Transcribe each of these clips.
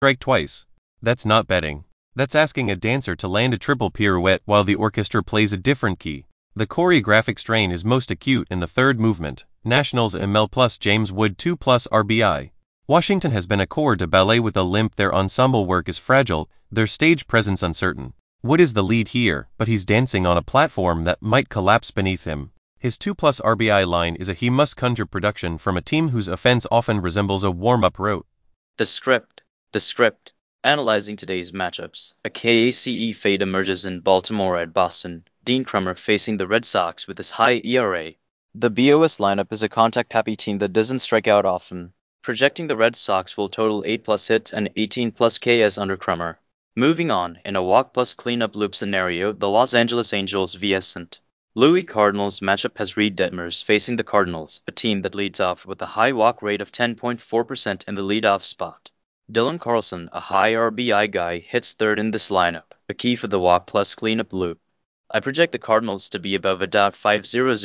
Strike twice. That's not betting. That's asking a dancer to land a triple pirouette while the orchestra plays a different key. The choreographic strain is most acute in the third movement. Nationals ML plus James Wood 2 plus RBI. Washington has been a corps de ballet with a limp. Their ensemble work is fragile, their stage presence uncertain. Wood is the lead here, but he's dancing on a platform that might collapse beneath him. His 2 plus RBI line is a he must conjure production from a team whose offense often resembles a warm-up route. The script. Analyzing today's matchups, a KACE fade emerges in Baltimore at Boston. Dean Kremer facing the Red Sox with his high ERA. The BOS lineup is a contact-happy team that doesn't strike out often. Projecting the Red Sox will total 8 plus hits and 18 plus Ks under Kremer. Moving on, in a walk plus cleanup loop scenario, the Los Angeles Angels vs. St. Louis Cardinals matchup has Reed Detmers facing the Cardinals, a team that leads off with a high walk rate of 10.4% in the leadoff spot. Dylan Carlson, a high RBI guy, hits third in this lineup, a key for the walk plus cleanup loop. I project the Cardinals to be above a .500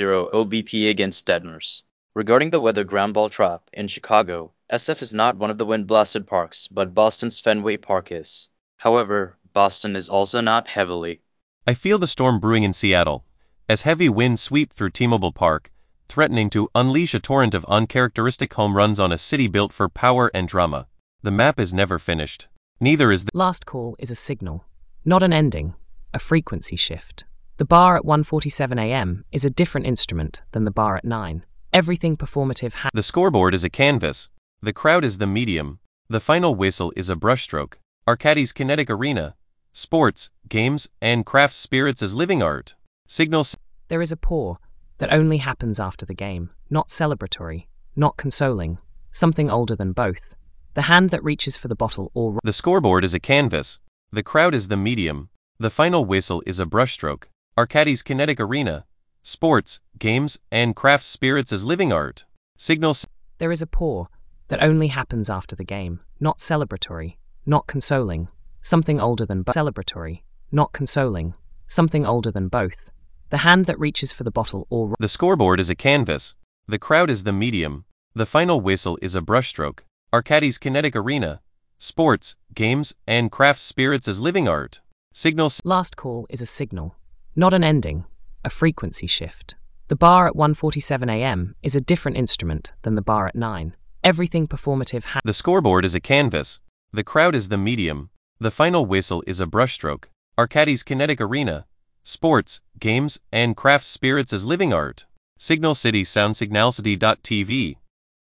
OBP against Detmers. Regarding the weather ground ball trap in Chicago, SF is not one of the wind-blasted parks, but Boston's Fenway Park is. However, Boston is also not heavily. I feel the storm brewing in Seattle, as heavy winds sweep through T-Mobile Park, threatening to unleash a torrent of uncharacteristic home runs on a city built for power and drama. The map is never finished. Neither is the last call is a signal, not an ending, a frequency shift. The bar at 1:47 a.m. is a different instrument than the bar at 9. Everything performative The scoreboard is a canvas. The crowd is the medium. The final whistle is a brushstroke. Arcadis Kinetic Arena. Sports, games, and craft spirits as living art. Signals. There is a pour that only happens after the game, not celebratory, not consoling, something older than both. The hand that reaches for the bottle or... The scoreboard is a canvas. The crowd is the medium. The final whistle is a brushstroke. Arcadis Kinetic Arena. Sports, games, and craft spirits as living art. Signals. There is a pour that only happens after the game, not celebratory, not consoling, something older than both. Celebratory, not consoling, something older than both. The hand that reaches for the bottle or... The scoreboard is a canvas. The crowd is the medium. The final whistle is a brushstroke. Arcadis Kinetic Arena. Sports, games, and craft spirits as living art. Signals. Last call is a signal, not an ending, a frequency shift. The bar at 1:47 a.m. is a different instrument than the bar at 9. Everything performative The scoreboard is a canvas. The crowd is the medium. The final whistle is a brushstroke. Arcadis Kinetic Arena. Sports, games, and craft spirits as living art. Signal City Sound Signalcity.tv